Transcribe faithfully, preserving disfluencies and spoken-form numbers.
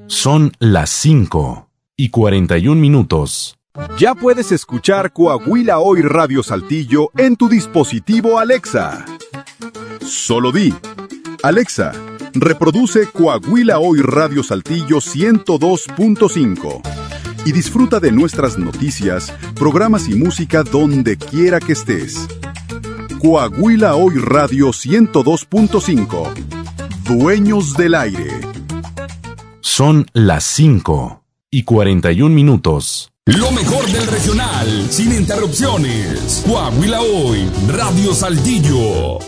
Son las cinco y cuarenta y un minutos. Ya puedes escuchar Coahuila Hoy Radio Saltillo en tu dispositivo Alexa. Solo di: Alexa, reproduce Coahuila Hoy Radio Saltillo ciento dos punto cinco y disfruta de nuestras noticias, programas y música donde quiera que estés. Coahuila Hoy Radio ciento dos punto cinco. Dueños del aire. Son las cinco y cuarenta y un minutos. Lo mejor del regional, sin interrupciones. Coahuila Hoy, Radio Saltillo.